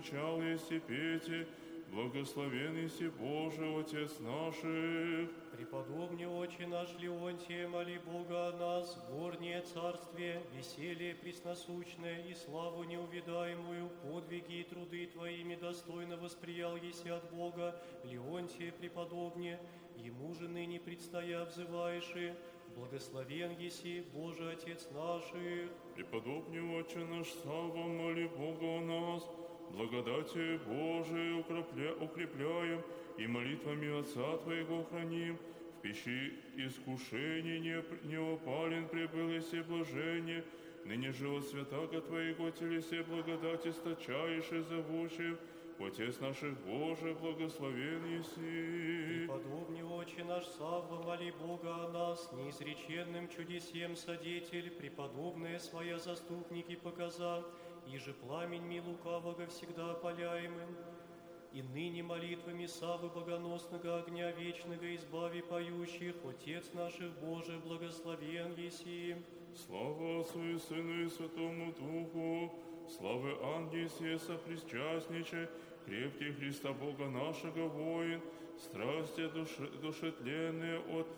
Чал еси пейте, благословен еси Боже, Отец наших. Преподобный Отче наш Леонтий, моли Бога о нас, горнее царствие, веселье пресносущное и славу неувидаемую, подвиги и труды Твоими достойно восприял еси от Бога, Леонтия преподобне, ему же ныне предстоя взываешь, благословен еси, Боже, Отец наших. Преподобный Отче наш, Савва, моли Бога о нас, благодатью Божией укрепляем и молитвами Отца Твоего храним. В пищи искушений не опален прибыл еси блажение, ныне же от святаго Твоего телесе благодать источаешь и зовущим. Отец наших Боже, благословен еси. Преподобный Отче наш Савва, моли Бога о нас, неизреченным чудесем содетель, преподобные своя заступники показа, и же пламень ми лукавого всегда опаляемым, и ныне молитвами Саввы богоносного огня вечного избави поющих, Отец наших Боже, благословен еси. Слава Отцу и Сыну и Святому Духу, славы Ангеле сопричастниче, крепкий Христа Бога нашего воин, страсти душетленные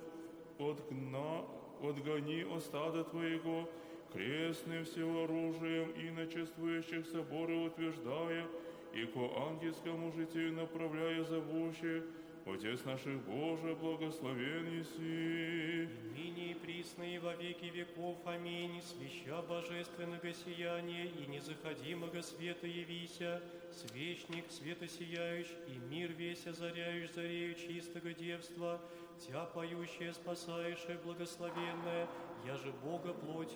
отгони от стада Твоего, крестным всеоружием и начествующих соборы утверждая, и ко ангельскому житию направляя зовущих, Отец наших Боже, благословен еси. Ныне и присно и во веки веков. Аминь. Свяща божественного сияния и незаходимого света явися, свечник светосияющ и мир весь озаряющ зарею чистого девства, Тя поющая спасаешь и благословенная, я же Бога плоть